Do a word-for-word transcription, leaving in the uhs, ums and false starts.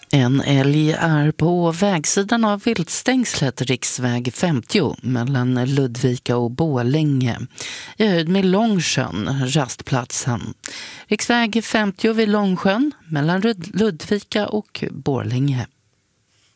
En älg är på vägsidan av viltstängslet riksväg femtio mellan Ludvika och Borlänge i höjd med Långsjön, rastplatsen. Riksväg femtio vid Långsjön mellan Ludvika och Borlänge.